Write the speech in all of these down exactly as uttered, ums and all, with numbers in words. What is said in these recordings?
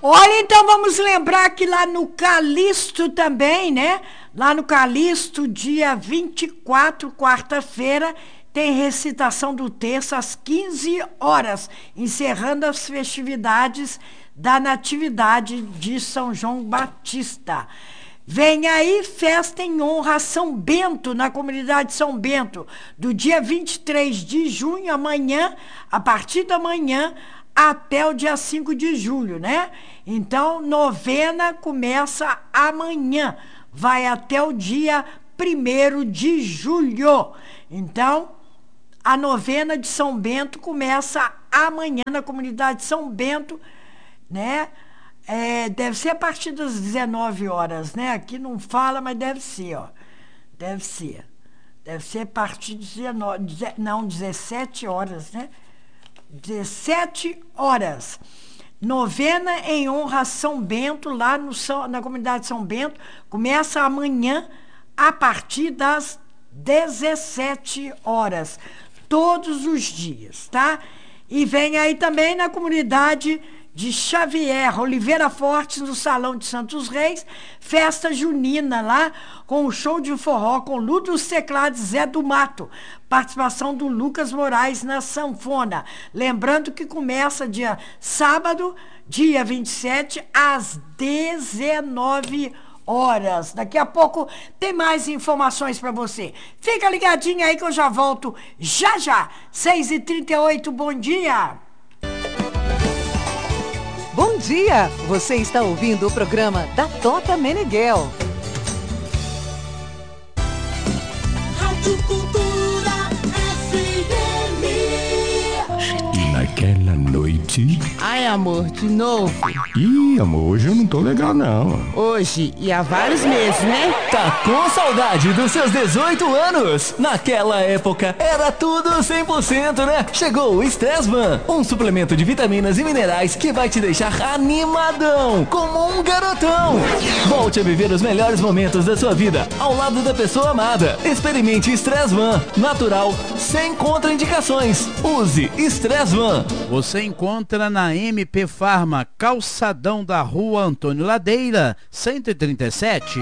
Olha, então vamos lembrar que lá no Calixto também, né? Lá no Calixto, dia vinte e quatro, quarta-feira, tem recitação do texto às quinze horas, encerrando as festividades da Natividade de São João Batista. Vem aí festa em honra a São Bento, na comunidade São Bento, do dia vinte e três de junho, amanhã, a partir da manhã, até o dia cinco de julho, né? Então, novena começa amanhã, vai até o dia primeiro de julho. Então, a novena de São Bento começa amanhã na comunidade São Bento, né? É, deve ser a partir das dezenove horas, né? Aqui não fala, mas deve ser, ó. Deve ser. Deve ser a partir de dezenove, não, dezessete horas, né? dezessete horas. Novena em honra a São Bento, lá no, na comunidade São Bento, começa amanhã a partir das dezessete horas, todos os dias, tá? E vem aí também na comunidade de Xavier, Oliveira Fortes, no Salão de Santos Reis, festa junina lá, com o show de forró, com Lu dos Teclados, Zé do Mato, participação do Lucas Moraes na sanfona. Lembrando que começa dia sábado, dia vinte e sete, às dezenove horas. Daqui a pouco tem mais informações para você. Fica ligadinho aí que eu já volto já já. seis e trinta e oito, bom dia! Bom dia! Você está ouvindo o programa da Tota Meneghel. Rádio Cultura F M. Naquela noite... Ai, amor, de novo? Ih, amor, hoje eu não tô legal, não. Hoje e há vários meses, né? Tá com saudade dos seus dezoito anos? Naquela época, era tudo cem por cento, né? Chegou o Stressman, um suplemento de vitaminas e minerais que vai te deixar animadão, como um garotão. Volte a viver os melhores momentos da sua vida, ao lado da pessoa amada. Experimente Stressman, natural, sem contraindicações. Use Stressman. Você encontra na M P Farma, calçadão da Rua Antônio Ladeira, cento e trinta e sete.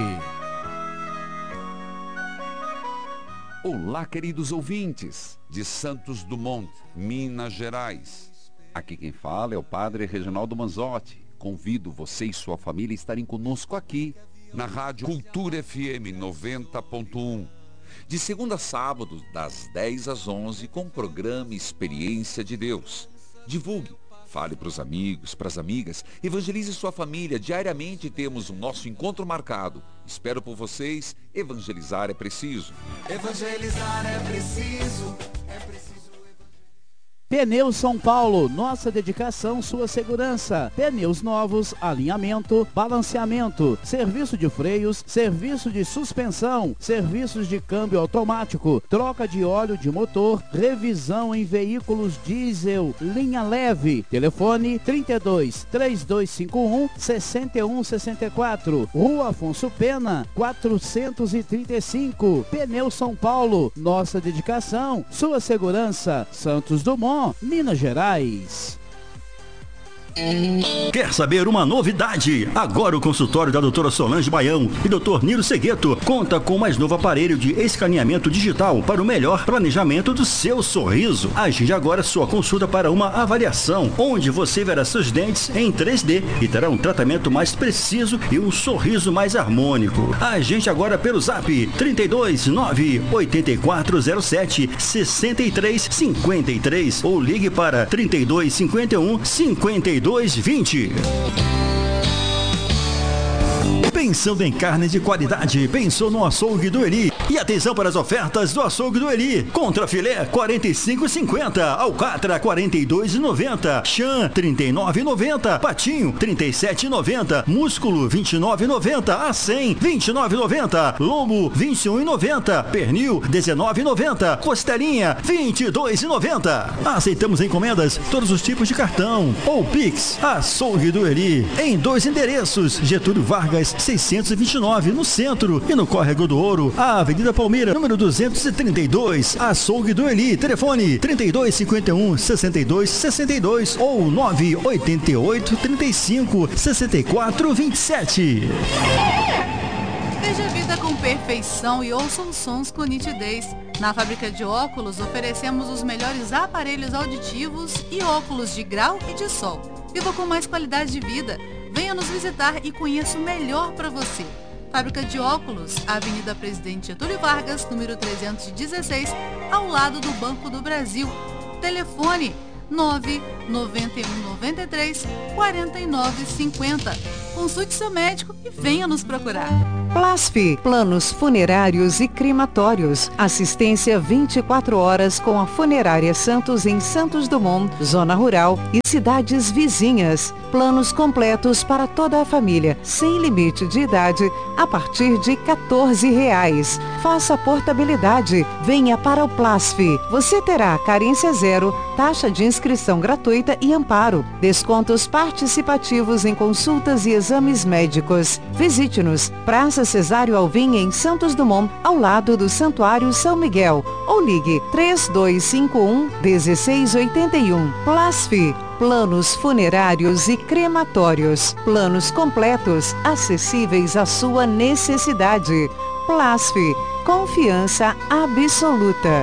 Olá, queridos ouvintes de Santos Dumont, Minas Gerais. Aqui quem fala é o Padre Reginaldo Manzotti. Convido você e sua família a estarem conosco aqui, na Rádio Cultura F M noventa ponto um. De segunda a sábado, das dez às onze, com o programa Experiência de Deus. Divulgue, fale para os amigos, para as amigas, evangelize sua família. Diariamente temos o nosso encontro marcado. Espero por vocês. Evangelizar é preciso. Evangelizar é preciso. É preciso. Pneus São Paulo, nossa dedicação, sua segurança. Pneus novos, alinhamento, balanceamento, serviço de freios, serviço de suspensão, serviços de câmbio automático, troca de óleo de motor, revisão em veículos diesel, linha leve. Telefone trinta e dois, três dois cinco um, seis um seis quatro, Rua Afonso Pena, quatrocentos e trinta e cinco. Pneus São Paulo, nossa dedicação, sua segurança. Santos Dumont, Minas Gerais. Quer saber uma novidade? Agora o consultório da doutora Solange Baião e doutor Nilo Segueto conta com o mais novo aparelho de escaneamento digital para o melhor planejamento do seu sorriso. Agende agora sua consulta para uma avaliação, onde você verá seus dentes em três D e terá um tratamento mais preciso e um sorriso mais harmônico. Agende agora pelo zap trinta e dois, nove oito quatro zero sete, seis três cinco três ou ligue para trinta e dois, cinquenta e um, cinquenta e dois vinte. Pensando em carne de qualidade, pensou no Açougue do Eli. E atenção para as ofertas do Açougue do Eli. Contra filé, quarenta e cinco reais e cinquenta centavos. Alcatra, quarenta e dois reais e noventa centavos. Chã, trinta e nove reais e noventa centavos. Patinho, trinta e sete reais e noventa centavos. Músculo, vinte e nove reais e noventa centavos. A cem, vinte e nove reais e noventa centavos. Lombo, vinte e um reais e noventa centavos. Pernil, dezenove reais e noventa centavos. Costelinha, vinte e dois reais e noventa centavos. Aceitamos encomendas, todos os tipos de cartão ou Pix. Açougue do Eli, em dois endereços, Getúlio Vargas Vargas, seiscentos e vinte e nove, no centro. E no Córrego do Ouro, a Avenida Palmeira, número duzentos e trinta e dois, Açougue do Eli. Telefone trinta e dois, cinquenta e um, sessenta e dois, sessenta e dois ou nove oito oito, trinta e cinco, sessenta e quatro, vinte e sete. Veja a vida com perfeição e ouça os sons com nitidez. Na fábrica de óculos, oferecemos os melhores aparelhos auditivos e óculos de grau e de sol. Viva com mais qualidade de vida. Venha nos visitar e conheça o melhor para você. Fábrica de óculos, Avenida Presidente Getúlio Vargas, número trezentos e dezesseis, ao lado do Banco do Brasil. Telefone nove nove um nove três, quatro nove cinco zero. Consulte seu médico e venha nos procurar. Plasf, planos funerários e crematórios. Assistência vinte e quatro horas com a Funerária Santos em Santos Dumont, Zona Rural e cidades vizinhas. Planos completos para toda a família, sem limite de idade, a partir de quatorze reais. Faça portabilidade. Venha para o Plasf. Você terá carência zero, taxa de inscrição gratuita e amparo. Descontos participativos em consultas e exames médicos. Visite-nos, Praça Cesário Alvim, em Santos Dumont, ao lado do Santuário São Miguel. Ou ligue três dois cinco um, um seis oito um. Plasf, planos funerários e crematórios. Planos completos, acessíveis à sua necessidade. Plasf, confiança absoluta.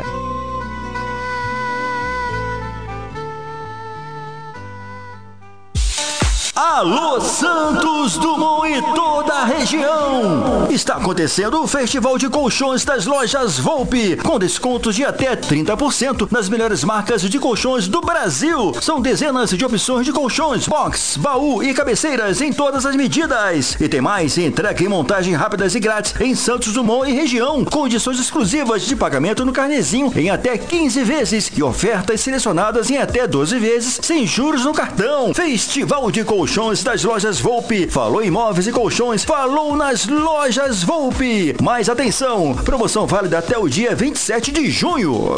Alô Santos Dumont e toda a região! Está acontecendo o Festival de Colchões das Lojas Volpe, com descontos de até trinta por cento nas melhores marcas de colchões do Brasil. São dezenas de opções de colchões, box, baú e cabeceiras em todas as medidas. E tem mais, entrega e montagem rápidas e grátis em Santos Dumont e região. Condições exclusivas de pagamento no carnezinho em até quinze vezes e ofertas selecionadas em até doze vezes sem juros no cartão. Festival de Colchões das Lojas Volpe. Falou em móveis e colchões, falou nas Lojas Volpe. Mais atenção, promoção válida até o dia vinte e sete de junho.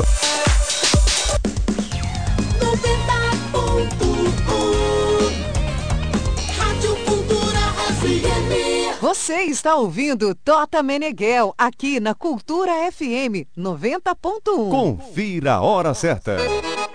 Você está ouvindo Tota Meneghel aqui na Cultura F M noventa ponto um. Confira a hora certa.